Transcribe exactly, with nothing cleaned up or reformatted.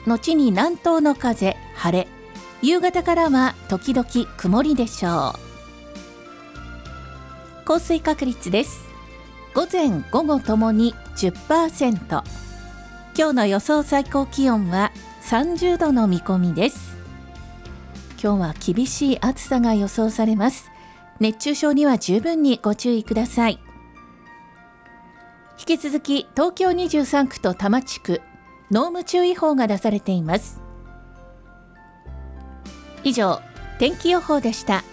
後に南東の風、晴れ。夕方からは時々曇りでしょう。降水確率です。午前午後ともに じゅっパーセント。 今日の予想最高気温はさんじゅうどの見込みです。今日は厳しい暑さが予想されます。熱中症には十分にご注意ください。引き続き東京にじゅうさんくと多摩地区、濃霧注意報が出されています。以上、天気予報でした。